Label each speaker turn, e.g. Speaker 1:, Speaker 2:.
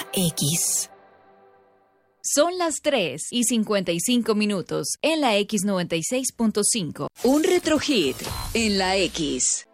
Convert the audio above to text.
Speaker 1: la X.
Speaker 2: Son las 3:55 en la X96.5.
Speaker 1: Un retrohit en la X.